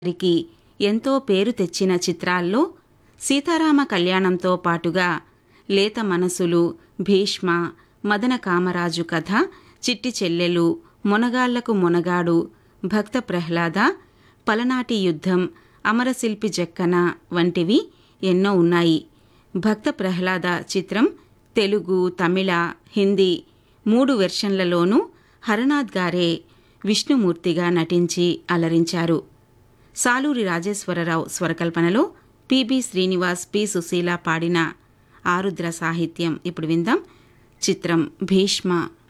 రికి ఎంతో పేరు తెచ్చిన చిత్రాల్లో సీతారామ కళ్యాణంతో పాటుగా లేత మనసులు, భీష్మ, మదన కామరాజు కథ, చిట్టి చెల్లెలు, మొనగాళ్లకు మొనగాడు, భక్త ప్రహ్లాద, పలనాటి యుద్ధం, అమరశిల్పి జక్కన వంటివి ఎన్నో ఉన్నాయి. భక్త ప్రహ్లాద చిత్రం తెలుగు, తమిళ, హిందీ 3 వెర్షన్లలోనూ హరనాథ్ గారే విష్ణుమూర్తిగా నటించి అలరించారు. సాలూరి రాజేశ్వరరావు స్వరకల్పనలో పిబి శ్రీనివాస్, పి సుశీల పాడిన ఆరుద్ర సాహిత్యం ఇప్పుడు విందాం. చిత్రం భీష్మ.